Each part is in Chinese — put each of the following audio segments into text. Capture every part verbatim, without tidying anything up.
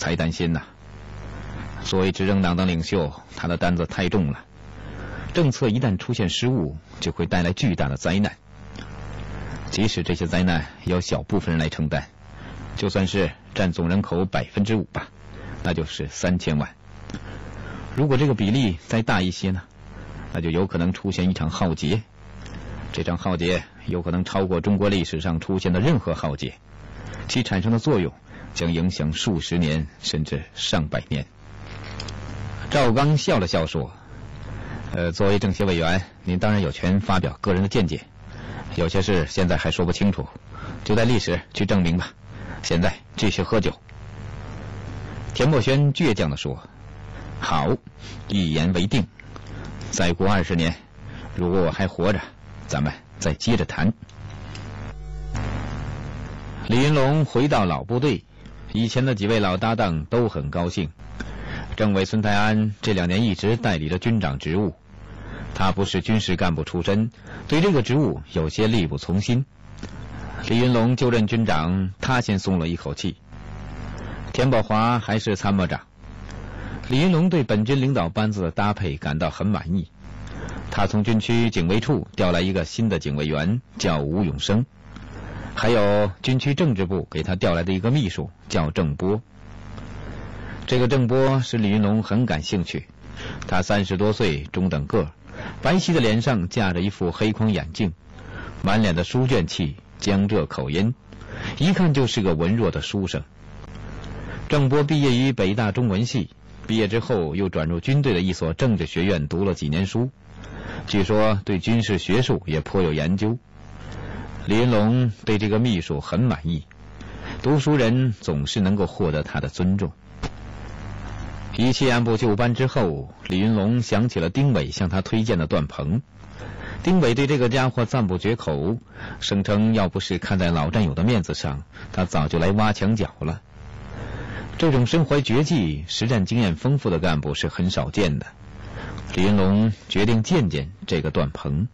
才担心呐。作为执政党的领袖，他的担子太重了。政策一旦出现失误，就会带来巨大的灾难。即使这些灾难由小部分人来承担，就算是占总人口百分之五吧，那就是三千万。如果这个比例再大一些呢，那就有可能出现一场浩劫。这场浩劫有可能超过中国历史上出现的任何浩劫，其产生的作用将影响数十年甚至上百年。赵刚笑了笑说：呃，作为政协委员，您当然有权发表个人的见解，有些事现在还说不清楚，就待历史去证明吧。现在继续喝酒。田默轩倔强地说：好，一言为定。再过二十年，如果我还活着，咱们再接着谈。李云龙回到老部队，以前的几位老搭档都很高兴。政委孙泰安这两年一直代理着军长职务，他不是军事干部出身，对这个职务有些力不从心。李云龙就任军长，他先松了一口气。田宝华还是参谋长。李云龙对本军领导班子的搭配感到很满意。他从军区警卫处调来一个新的警卫员，叫吴永生，还有军区政治部给他调来的一个秘书，叫郑波。这个郑波使李云龙很感兴趣。他三十多岁，中等个，白皙的脸上架着一副黑框眼镜，满脸的书卷气，江浙口音，一看就是个文弱的书生。郑波毕业于北大中文系，毕业之后又转入军队的一所政治学院读了几年书，据说对军事学术也颇有研究。李云龙对这个秘书很满意，读书人总是能够获得他的尊重。一切按部就班之后，李云龙想起了丁伟向他推荐的段鹏。丁伟对这个家伙赞不绝口，声称要不是看在老战友的面子上，他早就来挖墙脚了。这种身怀绝技、实战经验丰富的干部是很少见的。李云龙决定见见这个段鹏。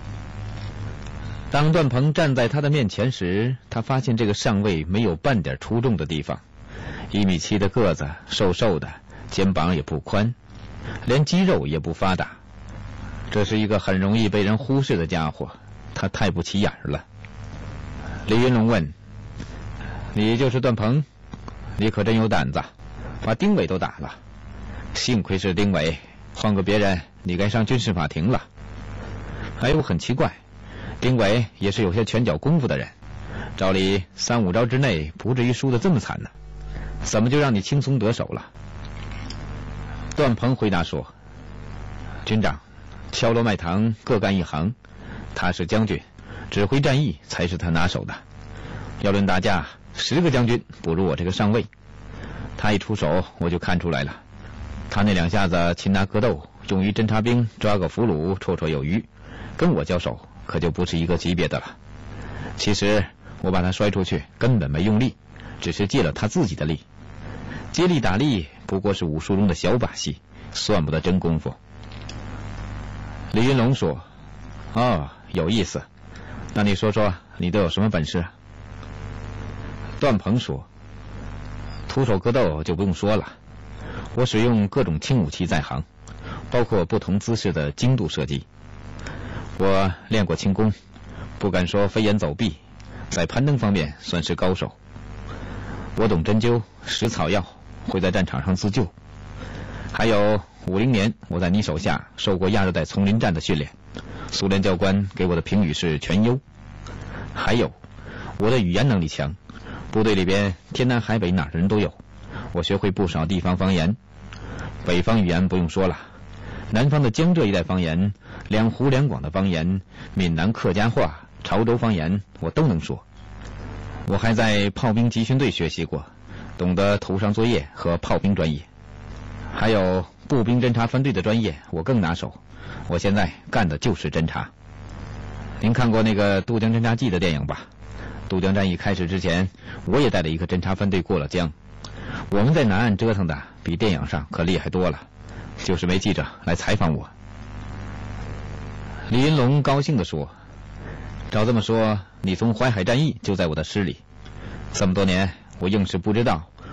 当段鹏站在他的面前时，他发现这个上尉没有半点出众的地方，一米七的个子，瘦瘦的，肩膀也不宽，连肌肉也不发达。这是一个很容易被人忽视的家伙，他太不起眼了。李云龙问：你就是段鹏？你可真有胆子，把丁伟都打了。幸亏是丁伟，换个别人，你该上军事法庭了。哎，我很奇怪，丁伟也是有些拳脚功夫的人，照理三五招之内不至于输得这么惨呢，怎么就让你轻松得手了？段鹏回答说：军长，敲锣卖糖各干一行，他是将军，指挥战役才是他拿手的。要论打架，十个将军不如我这个上尉。他一出手，我就看出来了。他那两下子擒拿格斗，用于侦察兵抓个俘虏绰绰有余，跟我交手可就不是一个级别的了。其实我把他摔出去根本没用力，只是借了他自己的力。接力打力不过是武术中的小把戏，算不得真功夫。李云龙说：哦，有意思，那你说说你都有什么本事？段鹏说：徒手格斗就不用说了，我使用各种轻武器在行，包括不同姿势的精度射击。我练过轻功，不敢说飞檐走壁，在攀登方面算是高手。我懂针灸、识草药，会在战场上自救。还有五零年我在你手下受过亚热带丛林战的训练，苏联教官给我的评语是全优。还有我的语言能力强，部队里边天南海北哪儿的人都有，我学会不少地方方言。北方语言不用说了，南方的江浙一带方言，两湖两广的方言，闽南客家话，潮州方言我都能说。我还在炮兵集训队学习过，懂得图上作业和炮兵专业，还有步兵侦察分队的专业我更拿手。我现在干的就是侦察。您看过那个《渡江侦察记》的电影吧？渡江战役开始之前，我也带了一个侦察分队过了江。我们在南岸折腾的比电影上可厉害多了，就是没记者来采访我。李云龙高兴地说：照这么说，你从淮海战役就在我的师里，这么多年我硬是不知道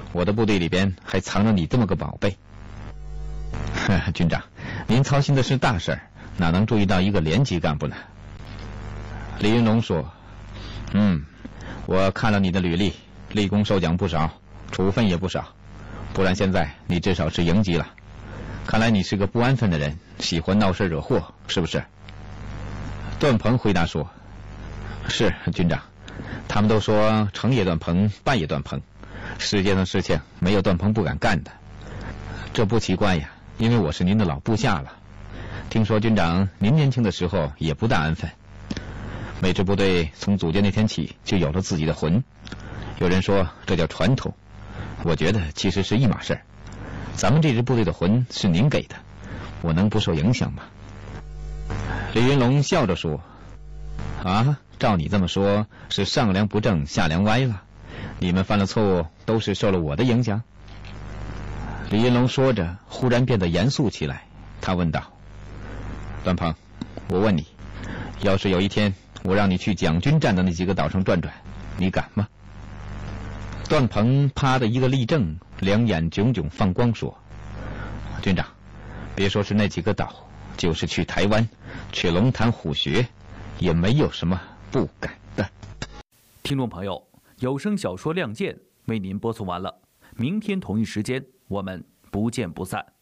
我的部队里边还藏着你这么个宝贝。军长，您操心的是大事儿，哪能注意到一个连级干部呢？李云龙说：嗯，我看了你的履历，立功受奖不少，处分也不少，不然现在你至少是营级了。看来你是个不安分的人，喜欢闹事惹祸，是不是？段鹏回答说：是，军长。他们都说成也段鹏，败也段鹏，世界上的事情没有段鹏不敢干的。这不奇怪呀，因为我是您的老部下了。听说军长您年轻的时候也不大安分。每支部队从组建那天起就有了自己的魂，有人说这叫传统，我觉得其实是一码事儿。咱们这支部队的魂是您给的，我能不受影响吗？李云龙笑着说：啊，照你这么说，是上梁不正下梁歪了。你们犯了错误都是受了我的影响？李云龙说着忽然变得严肃起来，他问道：段鹏，我问你，要是有一天我让你去蒋军站的那几个岛上转转，你敢吗？段鹏啪的一个立正，两眼炯炯放光说：军长，别说是那几个岛，就是去台湾，去龙潭虎穴，也没有什么不敢的。 听众朋友，有声小说《亮剑》为您播送完了，明天同一时间我们不见不散。